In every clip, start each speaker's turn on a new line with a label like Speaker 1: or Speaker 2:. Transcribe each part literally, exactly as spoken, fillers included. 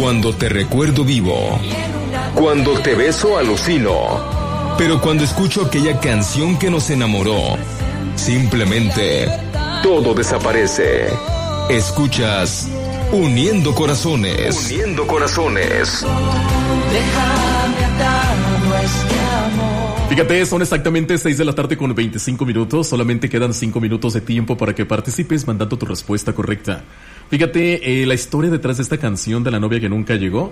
Speaker 1: Cuando te recuerdo vivo. Cuando te beso alucino. Pero cuando escucho aquella canción que nos enamoró, simplemente todo desaparece. Escuchas Uniendo Corazones. Uniendo Corazones.
Speaker 2: Déjame atado a este amor.
Speaker 3: Fíjate, son exactamente seis de la tarde con veinticinco minutos. Solamente quedan cinco minutos de tiempo para que participes mandando tu respuesta correcta. Fíjate, eh, la historia detrás de esta canción de la novia que nunca llegó.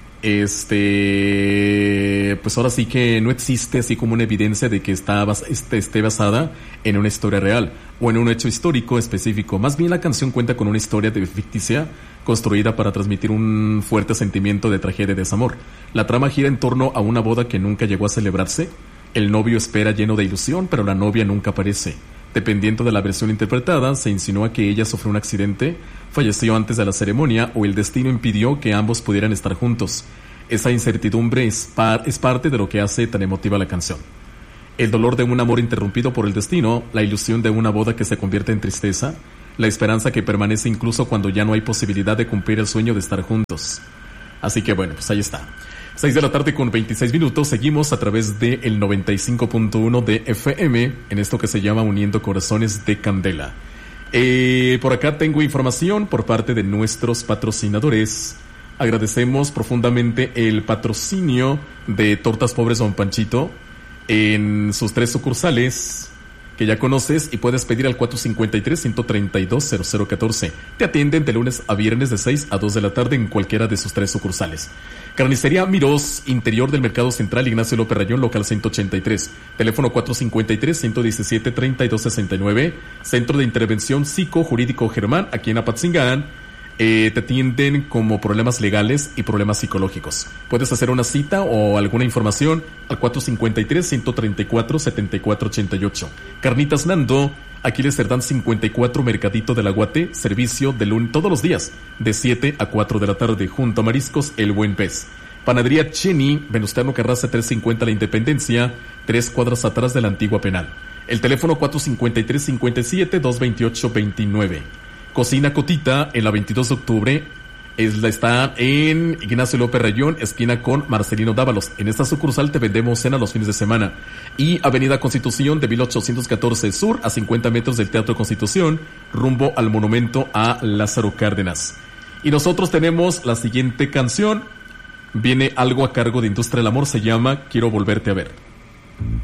Speaker 3: Este, pues ahora sí que no existe así como una evidencia de que está bas- este, esté basada en una historia real o en un hecho histórico específico. Más bien la canción cuenta con una historia de ficticia construida para transmitir un fuerte sentimiento de tragedia y desamor. La trama gira en torno a una boda que nunca llegó a celebrarse. El novio espera lleno de ilusión, pero la novia nunca aparece. Dependiendo de la versión interpretada, se insinúa que ella sufrió un accidente, falleció antes de la ceremonia o el destino impidió que ambos pudieran estar juntos. Esa incertidumbre es, par- es parte de lo que hace tan emotiva la canción. El dolor de un amor interrumpido por el destino, la ilusión de una boda que se convierte en tristeza, la esperanza que permanece incluso cuando ya no hay posibilidad de cumplir el sueño de estar juntos. Así que bueno, pues ahí está. seis de la tarde con veintiséis minutos, seguimos a través de el noventa y cinco punto uno de F M en esto que se llama Uniendo Corazones de Candela. Eh, por acá tengo información por parte de nuestros patrocinadores. Agradecemos profundamente el patrocinio de Tortas Pobres Don Panchito en sus tres sucursales que ya conoces y puedes pedir al cuatro cinco tres, uno tres dos, cero cero uno cuatro. Te atienden de lunes a viernes de seis a dos de la tarde en cualquiera de sus tres sucursales. Carnicería Mirós, interior del Mercado Central, Ignacio López Rayón, local ciento ochenta y tres. Teléfono cuatro cinco tres, uno uno siete, tres dos seis nueve. Centro de Intervención Psico-Jurídico Germán, aquí en Apatzingán. Eh, te atienden como problemas legales y problemas psicológicos. Puedes hacer una cita o alguna información al cuatro cinco tres, uno tres cuatro, siete cuatro ocho ocho. Carnitas Nando, Aquiles Cerdán cincuenta y cuatro, Mercadito del Aguate, servicio de lunes todos los días de siete a cuatro de la tarde, junto a Mariscos El Buen Pez. Panadería Cheni, Venustiano Carranza trescientos cincuenta La Independencia, tres cuadras atrás de la antigua penal. El teléfono cuatro cinco tres, cinco siete, dos dos ocho, dos nueve. Cocina Cotita, en la veintidós de octubre, es la, está en Ignacio López Rayón, esquina con Marcelino Dávalos. En esta sucursal te vendemos cena los fines de semana. Y Avenida Constitución de mil ochocientos catorce Sur, a cincuenta metros del Teatro Constitución, rumbo al monumento a Lázaro Cárdenas. Y nosotros tenemos la siguiente canción. Viene algo a cargo de Industria del Amor, se llama Quiero Volverte a Ver.